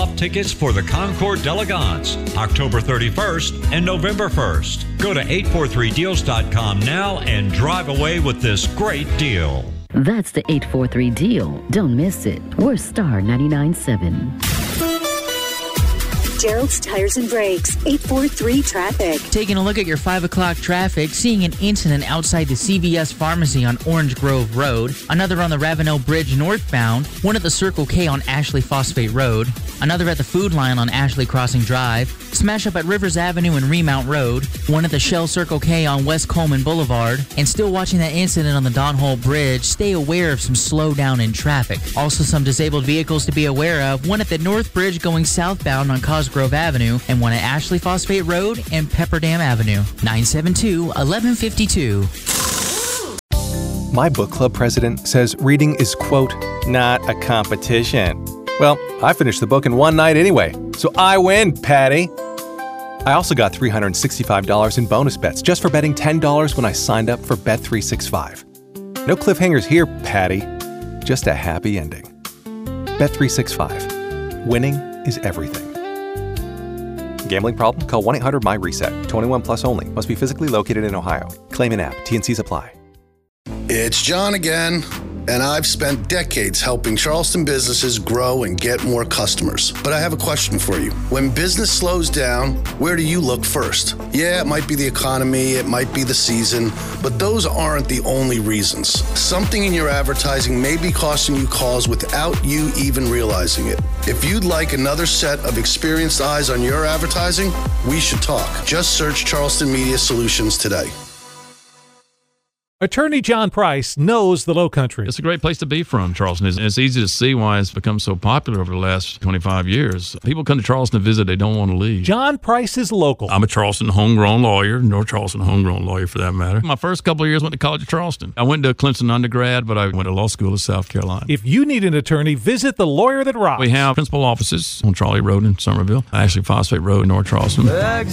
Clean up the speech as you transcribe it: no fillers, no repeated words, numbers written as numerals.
off tickets for the Concord D'Elegance, October 31st and November 1st. Go to 843deals.com now and drive away with this great deal. That's the 843 deal. Don't miss it. We're Star 99.7. Gerald's Tires and Brakes, 843 traffic. Taking a look at your 5 o'clock traffic, seeing an incident outside the CVS Pharmacy on Orange Grove Road, another on the Ravenel Bridge northbound, one at the Circle K on Ashley Phosphate Road, another at the Food Line on Ashley Crossing Drive, smash up at Rivers Avenue and Remount Road, one at the Shell Circle K on West Coleman Boulevard, and still watching that incident on the Don Hole Bridge, stay aware of some slowdown in traffic. Also some disabled vehicles to be aware of, one at the North Bridge going southbound on Cosgrove Avenue, and one at Ashley Phosphate Road and Pepperdam Avenue. 972-1152. My book club president says reading is, quote, not a competition. Well, I finished the book in one night anyway, so I win, Patty. I also got $365 in bonus bets just for betting $10 when I signed up for Bet365. No cliffhangers here, Patty. Just a happy ending. Bet365. Winning is everything. Gambling problem? Call 1-800-MY-RESET. 21 plus only. Must be physically located in Ohio. Claim in app. T&Cs apply. It's John again, and I've spent decades helping Charleston businesses grow and get more customers. But I have a question for you. When business slows down, where do you look first? Yeah, it might be the economy, it might be the season, but those aren't the only reasons. Something in your advertising may be costing you calls without you even realizing it. If you'd like another set of experienced eyes on your advertising, we should talk. Just search Charleston Media Solutions today. Attorney John Price knows the Lowcountry. It's a great place to be from, Charleston. It's easy to see why it's become so popular over the last 25 years. People come to Charleston to visit. They don't want to leave. John Price is local. I'm a Charleston homegrown lawyer, North Charleston homegrown lawyer for that matter. My first couple of years went to College of Charleston. I went to Clemson undergrad, but I went to law school in South Carolina. If you need an attorney, visit the Lawyer That Rocks. We have principal offices on Charlie Road in Somerville, Ashley Phosphate Road in North Charleston.